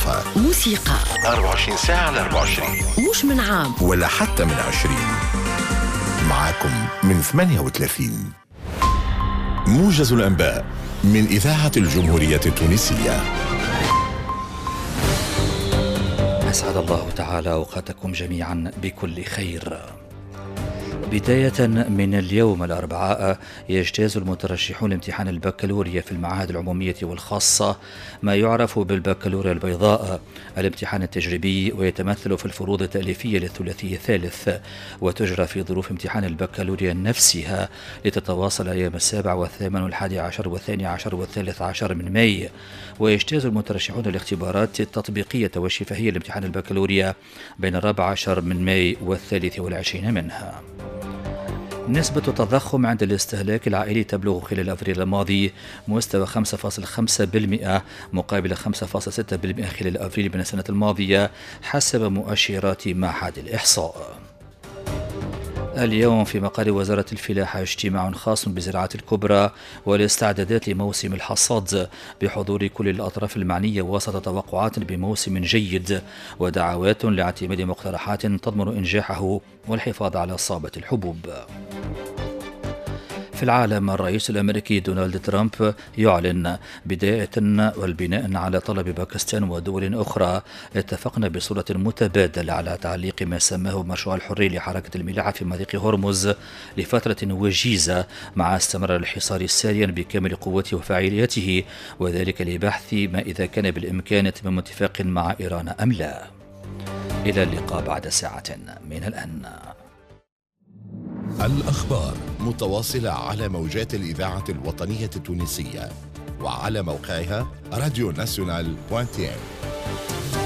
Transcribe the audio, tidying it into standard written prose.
ثقافة، موسيقى 24 ساعة على 24، مش من عام ولا حتى من 20. معاكم من 38. موجز الأنباء من إذاعة الجمهورية التونسية. أسعد الله تعالى أوقاتكم جميعا بكل خير. بداية من اليوم الأربعاء يجتاز المترشحون امتحان البكالوريا في المعاهد العمومية والخاصة، ما يعرف بالبكالوريا البيضاء، الامتحان التجريبي، ويتمثل في الفروض التأليفية للثلاثي الثالث، وتجرى في ظروف امتحان البكالوريا نفسها لتتواصل أيام 7 و8 و11 و12 و13 من ماي. ويجتاز المترشحون الاختبارات التطبيقية والشفهية لامتحان البكالوريا بين 14 من ماي و23 منها. نسبة التضخم عند الاستهلاك العائلي تبلغ خلال أبريل الماضي مستوى 5.5% مقابل 5.6% خلال أبريل من السنة الماضية حسب مؤشرات معهد الإحصاء. اليوم في مقر وزارة الفلاحة اجتماع خاص بالزراعة الكبرى والاستعدادات لموسم الحصاد بحضور كل الأطراف المعنية وسط توقعات بموسم جيد ودعوات لاعتماد مقترحات تضمن إنجاحه والحفاظ على صابة الحبوب. في العالم، الرئيس الأمريكي دونالد ترامب يعلن بداية والبناء على طلب باكستان ودول أخرى اتفقنا بصورة متبادلة على تعليق ما سماه مشروع الحرية لحركة الملاحة في مضيق هرمز لفترة وجيزة مع استمرار الحصار الساريا بكامل قوته وفاعليته، وذلك لبحث ما إذا كان بالإمكان تمام اتفاق مع إيران أم لا. إلى اللقاء بعد ساعة من الآن. الأخبار متواصلة على موجات الإذاعة الوطنية التونسية وعلى موقعها radionational.tn.